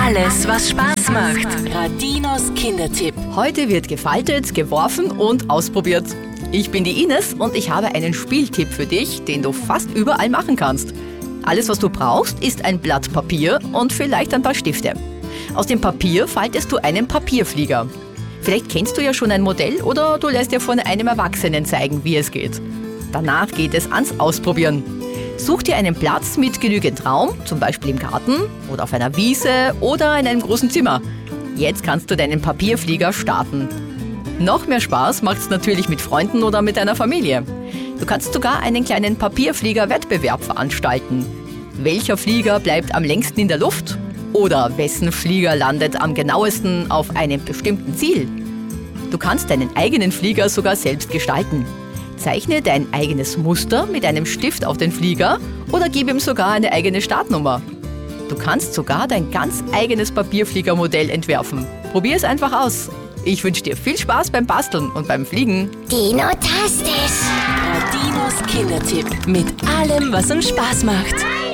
Alles, was Spaß macht. Radinos Kindertipp. Heute wird gefaltet, geworfen und ausprobiert. Ich bin die Ines und ich habe einen Spieltipp für dich, den du fast überall machen kannst. Alles, was du brauchst, ist ein Blatt Papier und vielleicht ein paar Stifte. Aus dem Papier faltest du einen Papierflieger. Vielleicht kennst du ja schon ein Modell oder du lässt dir von einem Erwachsenen zeigen, wie es geht. Danach geht es ans Ausprobieren. Such dir einen Platz mit genügend Raum, zum Beispiel im Garten oder auf einer Wiese oder in einem großen Zimmer. Jetzt kannst du deinen Papierflieger starten. Noch mehr Spaß macht's natürlich mit Freunden oder mit deiner Familie. Du kannst sogar einen kleinen Papierflieger-Wettbewerb veranstalten. Welcher Flieger bleibt am längsten in der Luft? Oder wessen Flieger landet am genauesten auf einem bestimmten Ziel? Du kannst deinen eigenen Flieger sogar selbst gestalten. Zeichne dein eigenes Muster mit einem Stift auf den Flieger oder gib ihm sogar eine eigene Startnummer. Du kannst sogar dein ganz eigenes Papierfliegermodell entwerfen. Probier es einfach aus. Ich wünsche dir viel Spaß beim Basteln und beim Fliegen. Dino-tastisch. Radinos Kindertipp. Mit allem, was uns Spaß macht.